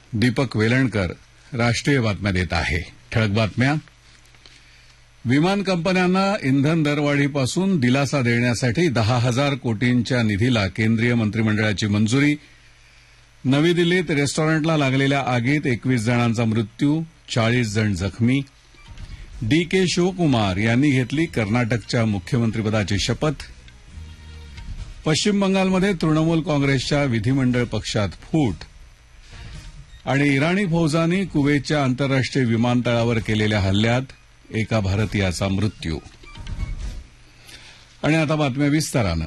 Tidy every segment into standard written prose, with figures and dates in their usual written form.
दीपक वेलणकर राष्ट्रीय बातम्या देत आहे. ठळक बातम्या. विमान कंपन्यांना इंधन दरवाढीपासून दिलासा देण्यासाठी 10,000 कोटींच्या निधीला केंद्रीय मंत्रिमंडळाची मंजुरी. नवी दिल्लीत रेस्टॉरंटला लागलेल्या आगीत 21 जणांचा मृत्यू, 40 जण जखमी. डी.के. शिवकुमार यांनी घेतली कर्नाटकच्या मुख्यमंत्रीपदाची शपथ. पश्चिम बंगालमध्ये तृणमूल काँग्रेसच्या विधिमंडळ पक्षात फूट. आणि इराणी फौजांनी कुवेतच्या आंतरराष्ट्रीय विमानतळावर केलेल्या हल्ल्यात एका भारतीयाचा मृत्यू. आणि आता बातम्या विस्तारानं.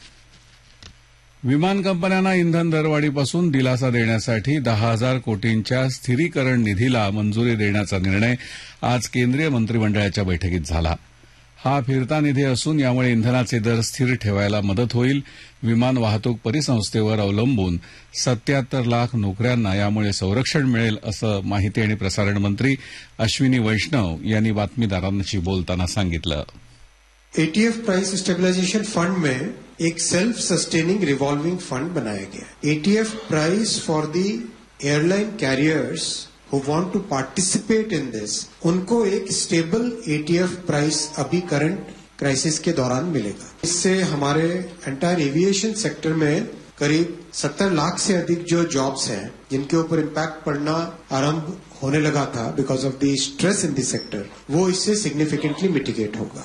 विमान कंपन्यांना इंधन दरवाढीपासून दिलासा देण्यासाठी 10,000 कोटींच्या स्थिरीकरण निधीला मंजुरी देण्याचा निर्णय आज केंद्रीय मंत्रिमंडळाच्या बैठकीत झाला. हा फिरता निधी असून यामुळे इंधनाचे दर स्थिर ठेवायला मदत होईल. विमान वाहतूक परिसंस्थेवर अवलंबून 77 लाख नोकऱ्यांना यामुळे संरक्षण मिळेल असं माहिती आणि प्रसारण मंत्री अश्विनी वैष्णव यांनी बातमीदारांशी बोलताना सांगितलं. एटीएफ प्राइस स्टेबलाइजेशन फंड में एक सेल्फ सस्टेनिंग रिवॉल्विंग फंड बनाया गया. ETF price for the airline carriers who want to participate in this, उनको एक स्टेबल एटीएफ प्राइस अभी करंट क्राइसिस के दौरान मिलेगा. इससे हमारे एंटायर एविएशन सेक्टर में करीब 70 लाख से अधिक जो जॉब्स हैं जिनके ऊपर इम्पैक्ट पड़ना आरंभ होने लगा था because of the stress in the sector, वो इससे सिग्निफिकेंटली मिटिगेट होगा.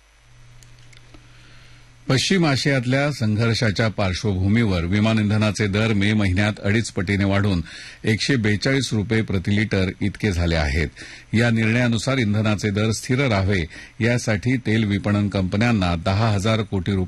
पश्चिम आशियातल्या संघर्षाच्या पार्श्वभूमीवर विमान इंधनाचे दर मे महिन्यात 2.5 पटीने वाढून 142 रुपये प्रति लिटर इतके झाले आहेत. या निर्णयानुसार इंधनाचे दर स्थिर राहावे यासाठी तेल विपणन कंपन्यांना 10,000 कोटी